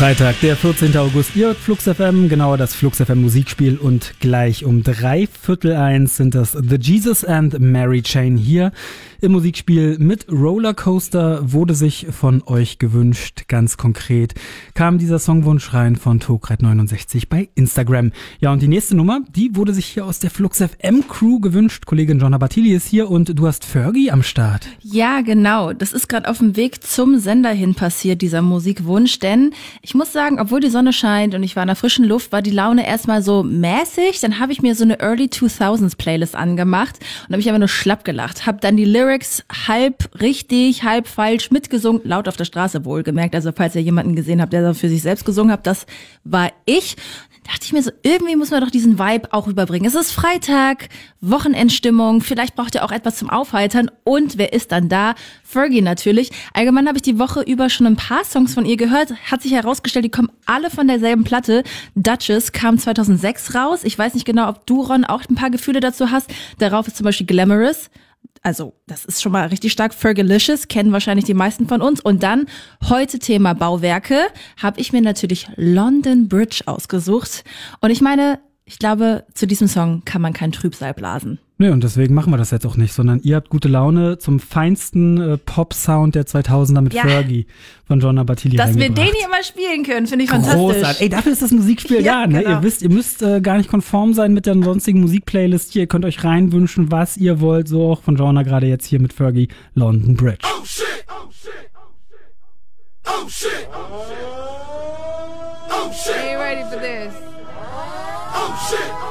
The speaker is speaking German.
Freitag, der 14. August. Ihr hört Flux FM, genauer das Flux FM Musikspiel und gleich um 1:03 sind das The Jesus and Mary Chain hier im Musikspiel mit Rollercoaster. Wurde sich von euch gewünscht, ganz konkret kam dieser Songwunsch rein von Tokret69 bei Instagram. Ja, und die nächste Nummer, die wurde sich hier aus der Flux FM Crew gewünscht. Kollegin Jonna Bartili ist hier und du hast Fergie am Start. Ja, genau. Das ist gerade auf dem Weg zum Sender hin passiert, dieser Musikwunsch, denn ich muss sagen, obwohl die Sonne scheint und ich war in der frischen Luft, war die Laune erstmal so mäßig. Dann habe ich mir so eine Early 2000s Playlist angemacht und habe ich aber nur schlapp gelacht. Habe dann die Lyrics halb richtig, halb falsch mitgesungen, laut auf der Straße wohlgemerkt. Also falls ihr jemanden gesehen habt, der für sich selbst gesungen hat, das war ich. Dachte ich mir so, irgendwie muss man doch diesen Vibe auch überbringen. Es ist Freitag, Wochenendstimmung, vielleicht braucht ihr auch etwas zum Aufheitern. Und wer ist dann da? Fergie natürlich. Allgemein habe ich die Woche über schon ein paar Songs von ihr gehört. Hat sich herausgestellt, die kommen alle von derselben Platte. Duchess kam 2006 raus. Ich weiß nicht genau, ob du, Ron, auch ein paar Gefühle dazu hast. Darauf ist zum Beispiel Glamorous. Also, das ist schon mal richtig stark. Fergalicious kennen wahrscheinlich die meisten von uns. Und dann, heute Thema Bauwerke, habe ich mir natürlich London Bridge ausgesucht. Und ich meine, ich glaube, zu diesem Song kann man kein Trübsal blasen. Nö, und deswegen machen wir das jetzt auch nicht, sondern ihr habt gute Laune zum feinsten Pop-Sound der 2000er mit Fergie von Jonna Bartili dass wir reingebracht. den hier mal spielen können, finde ich fantastisch. Großartig. Ey, dafür ist das Musikspiel da, ne? Genau. Ihr müsst gar nicht konform sein mit der sonstigen Musikplaylist hier. Ihr könnt euch reinwünschen, was ihr wollt. So auch von Jonna gerade jetzt hier mit Fergie, London Bridge. Oh shit, oh shit, oh shit, oh shit, oh shit. Are you ready for this? Oh shit.